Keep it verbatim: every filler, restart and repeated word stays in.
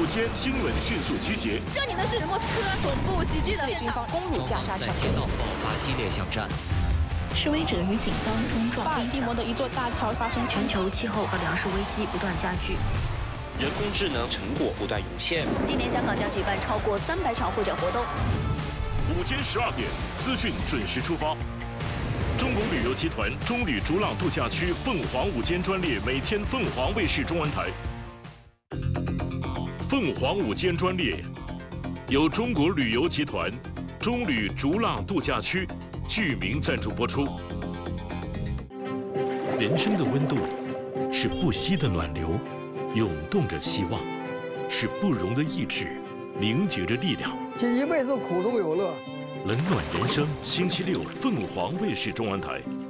午间新闻迅速集结。 这里呢是莫斯科总部袭击的军方攻入加沙城， 在街道爆发激烈巷战。 示威者与警方冲撞。 巴尔的摩的一座大桥发生全球气候和粮食危机不断加剧。 人工智能成果不断涌现。 今年香港将举办超过三百场会展活动。 午间十二点，资讯准时出发。中国旅游集团中旅逐浪度假区凤凰午间专列每天凤凰卫视中文台。凤凰午间专列由中国旅游集团中旅逐浪度假区剧名赞助播出。人生的温度是不息的暖流。 涌动着希望，是不容的意志，凝结着力量。 这一辈子苦中有乐， 冷暖人生，星期六凤凰卫视中文台。